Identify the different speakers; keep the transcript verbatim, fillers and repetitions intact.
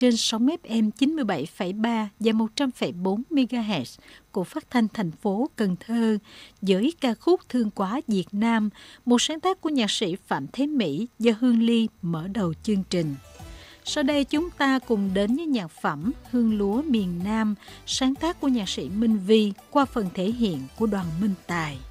Speaker 1: trên sóng ép em chín mươi bảy phẩy ba và một trăm phẩy bốn MHz của phát thanh thành phố Cần Thơ với ca khúc Thương Quá Việt Nam, một sáng tác của nhạc sĩ Phạm Thế Mỹ do Hương Ly mở đầu chương trình. Sau đây chúng ta cùng đến với nhạc phẩm Hương Lúa Miền Nam, sáng tác của nhạc sĩ Minh Vi qua phần thể hiện của Đoàn Minh Tài.